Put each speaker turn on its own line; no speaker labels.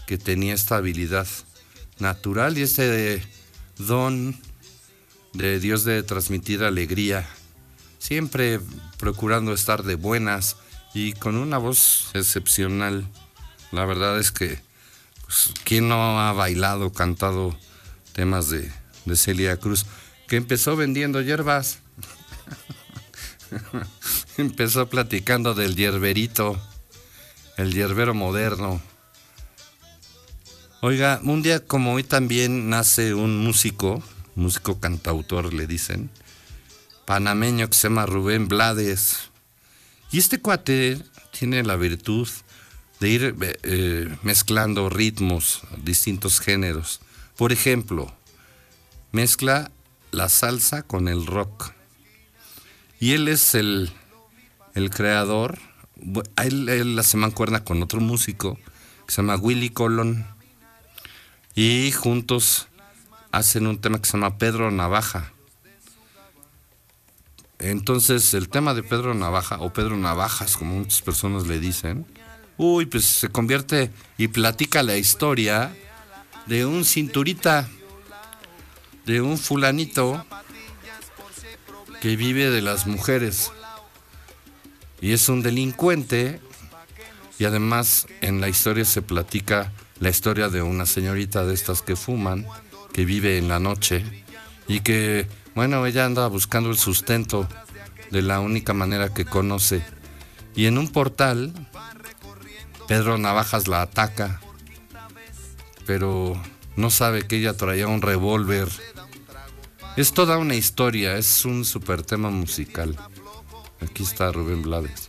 que tenía esta habilidad natural y este don de Dios de transmitir alegría, siempre procurando estar de buenas y con una voz excepcional. La verdad es que, pues, ¿quién no ha bailado, cantado temas de Celia Cruz? Que empezó vendiendo hierbas. Empezó platicando del hierberito, el hierbero moderno. Oiga, un día como hoy también nace un músico cantautor le dicen, panameño que se llama Rubén Blades. Y este cuate tiene la virtud de ir mezclando ritmos, distintos géneros. Por ejemplo, mezcla la salsa con el rock. Y él es el creador. Él hace mancuerna con otro músico que se llama Willy Colón. Y juntos hacen un tema que se llama Pedro Navaja. Entonces el tema de Pedro Navaja, o Pedro Navajas como muchas personas le dicen, pues se convierte y platica la historia de un cinturita, de un fulanito que vive de las mujeres y es un delincuente. Y además en la historia se platica la historia de una señorita de estas que fuman, que vive en la noche y que, bueno, ella anda buscando el sustento de la única manera que conoce. Y en un portal, Pedro Navajas la ataca, pero no sabe que ella traía un revólver. Es toda una historia, es un super tema musical. Aquí está Rubén Blades.